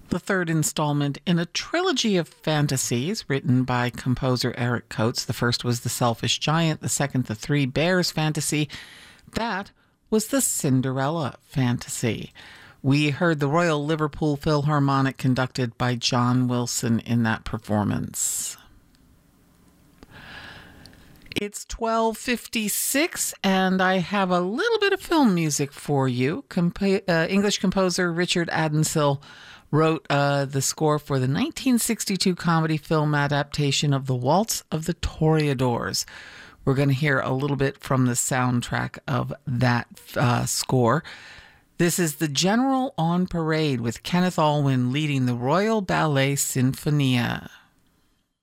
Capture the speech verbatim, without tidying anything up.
The third installment in a trilogy of fantasies written by composer Eric Coates. The first was The Selfish Giant, the second, The Three Bears fantasy. That was the Cinderella fantasy. We heard the Royal Liverpool Philharmonic conducted by John Wilson in that performance. It's twelve fifty-six, and I have a little bit of film music for you. Compa- uh, English composer Richard Addensill wrote uh, the score for the nineteen sixty-two comedy film adaptation of The Waltz of the Toreadors. We're going to hear a little bit from the soundtrack of that uh, score. This is The General on Parade with Kenneth Alwyn leading the Royal Ballet Sinfonia.